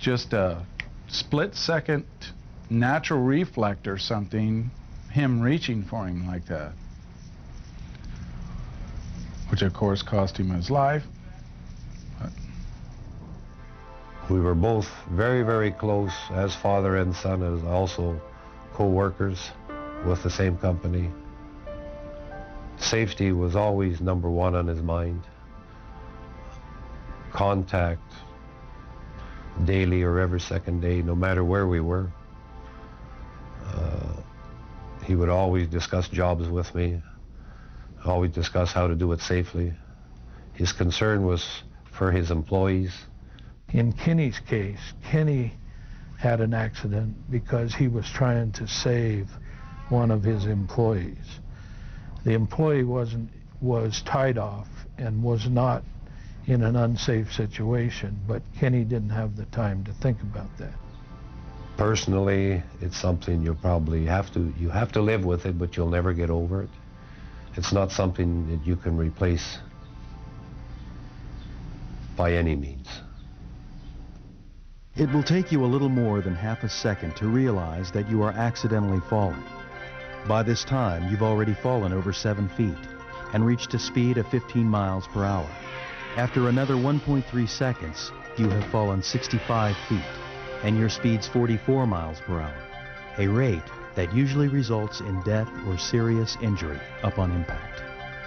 just a split-second natural reflect or something, him reaching for him like that, which of course cost him his life. But we were both very, very close as father and son, as also co-workers with the same company. Safety was always number one on his mind. Contact daily or every second day, no matter where we were. He would always discuss jobs with me, always discuss how to do it safely. His concern was for his employees. In Kenny's case, Kenny had an accident because he was trying to save one of his employees. The employee was tied off and was not in an unsafe situation, but Kenny didn't have the time to think about that. Personally, it's something you have to live with it, but you'll never get over it. It's not something that you can replace by any means. It will take you a little more than half a second to realize that you are accidentally falling. By this time, you've already fallen over 7 feet and reached a speed of 15 miles per hour. After another 1.3 seconds, you have fallen 65 feet and your speed's 44 miles per hour, a rate that usually results in death or serious injury upon impact.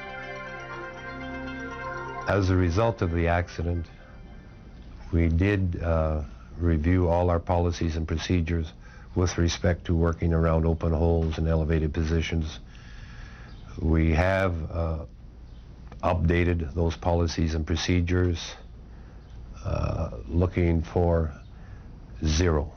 As a result of the accident, we did review all our policies and procedures with respect to working around open holes and elevated positions. We have updated those policies and procedures, looking for zero.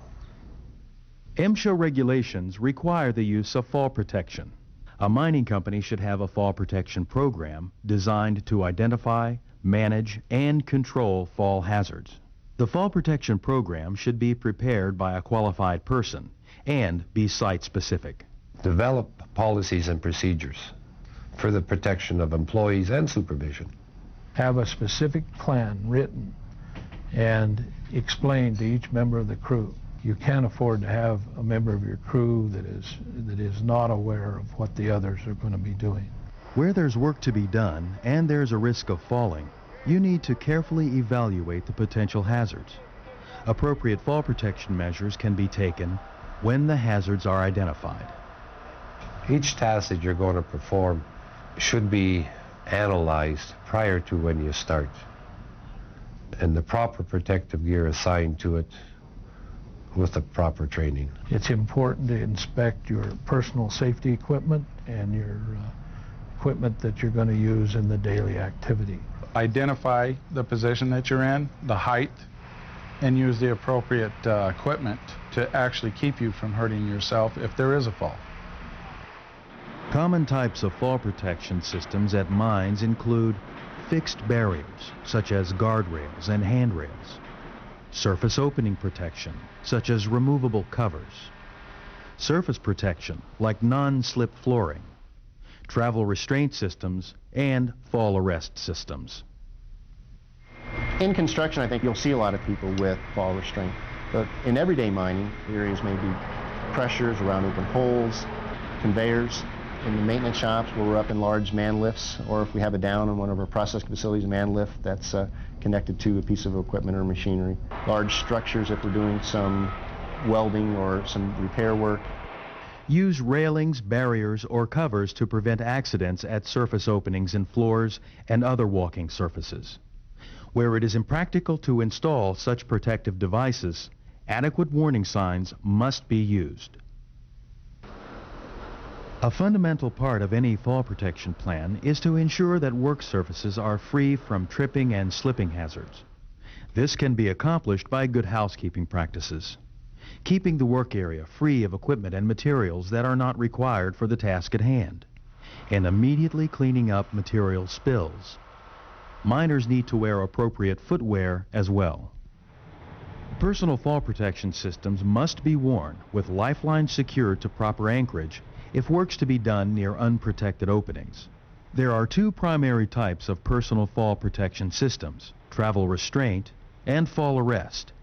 MSHA regulations require the use of fall protection. A mining company should have a fall protection program designed to identify, manage, and control fall hazards. The fall protection program should be prepared by a qualified person and be site-specific. Develop policies and procedures for the protection of employees and supervision. Have a specific plan written and explain to each member of the crew. You can't afford to have a member of your crew that is not aware of what the others are going to be doing. Where there's work to be done and there's a risk of falling, you need to carefully evaluate the potential hazards. Appropriate fall protection measures can be taken when the hazards are identified. Each task that you're going to perform should be analyzed prior to when you start, and the proper protective gear assigned to it with the proper training. It's important to inspect your personal safety equipment and your equipment that you're going to use in the daily activity. identify the position that you're in, the height, and use the appropriate equipment to actually keep you from hurting yourself if there is a fall. Common types of fall protection systems at mines include fixed barriers, such as guardrails and handrails, surface opening protection, such as removable covers, surface protection, like non-slip flooring, travel restraint systems, and fall arrest systems. In construction, I think you'll see a lot of people with fall restraint, but in everyday mining, areas may be pressures around open holes, conveyors. In the maintenance shops where we're up in large man lifts, or if we have a down in one of our processing facilities, a man lift that's connected to a piece of equipment or machinery. Large structures if we're doing some welding or some repair work. Use railings, barriers, or covers to prevent accidents at surface openings in floors and other walking surfaces. Where it is impractical to install such protective devices, adequate warning signs must be used. A fundamental part of any fall protection plan is to ensure that work surfaces are free from tripping and slipping hazards. This can be accomplished by good housekeeping practices, keeping the work area free of equipment and materials that are not required for the task at hand, and immediately cleaning up material spills. Miners need to wear appropriate footwear as well. Personal fall protection systems must be worn with lifelines secured to proper anchorage if work's to be done near unprotected openings. There are two primary types of personal fall protection systems, travel restraint and fall arrest.